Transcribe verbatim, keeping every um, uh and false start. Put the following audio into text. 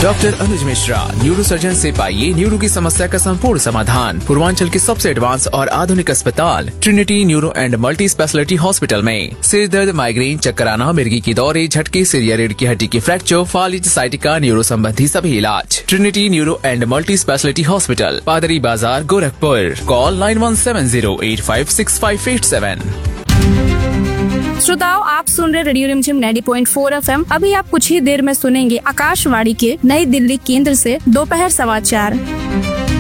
Doctor अनुज Mishra, neuro surgeon से पाइए neuro की समस्या का संपूर्ण समाधान। पूर्वांचल के सबसे एडवांस और आधुनिक अस्पताल Trinity neuro and multi speciality hospital में सिर दर्द, माइग्रेन, चक्कर आना, मिर्गी की दौरे, झटके, सिर या रीढ़ की हड्डी की फ्रैक्चर, फालिज, साइटिका, न्यूरो संबंधी सभी इलाज। Trinity neuro and multi speciality hospital, पादरी बाजार, Gorakhpur. Call nine one seven zero eight five six five eight seven. श्रोताओ, आप सुन रहे रेडियो रिमझिम नाइंटी पॉइंट फोर एफएम। अभी आप कुछ ही देर में सुनेंगे आकाशवाणी के नई दिल्ली केंद्र से दोपहर समाचार।